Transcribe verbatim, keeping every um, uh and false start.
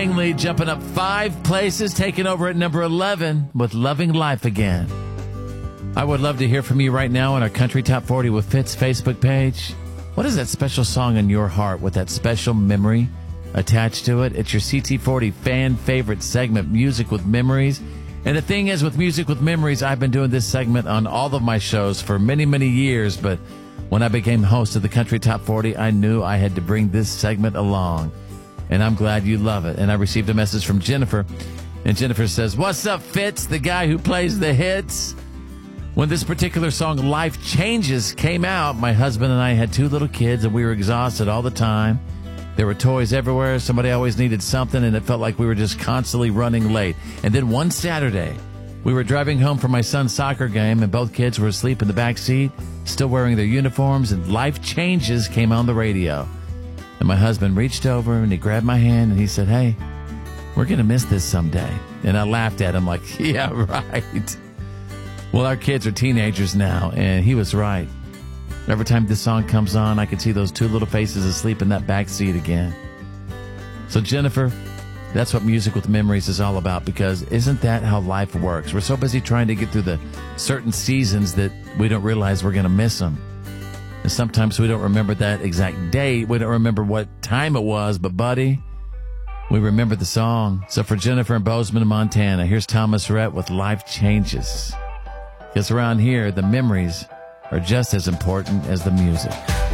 Langley jumping up five places, taking over at number eleven with Loving Life Again. I would love to hear from you right now on our Country Top forty with Fitz Facebook page. What is that special song in your heart with that special memory attached to it? It's your C T forty fan favorite segment, Music with Memories. And the thing is, with Music with Memories, I've been doing this segment on all of my shows for many, many years. But when I became host of the Country Top forty, I knew I had to bring this segment along. And I'm glad you love it. And I received a message from Jennifer. And Jennifer says, "What's up, Fitz, the guy who plays the hits?" When this particular song, Life Changes, came out, my husband and I had two little kids, and we were exhausted all the time. There were toys everywhere. Somebody always needed something, and it felt like we were just constantly running late. And then one Saturday, we were driving home from my son's soccer game, and both kids were asleep in the back seat, still wearing their uniforms, and Life Changes came on the radio. And my husband reached over, and he grabbed my hand, and he said, "Hey, we're going to miss this someday." And I laughed at him like, "Yeah, right." Well, our kids are teenagers now, and he was right. Every time this song comes on, I can see those two little faces asleep in that back seat again. So, Jennifer, that's what Music with Memories is all about, because isn't that how life works? We're so busy trying to get through the certain seasons that we don't realize we're going to miss them. And sometimes we don't remember that exact date. We don't remember what time it was, but, buddy, we remember the song. So for Jennifer in Bozeman, Montana, here's Thomas Rhett with Life Changes. Because around here, the memories are just as important as the music.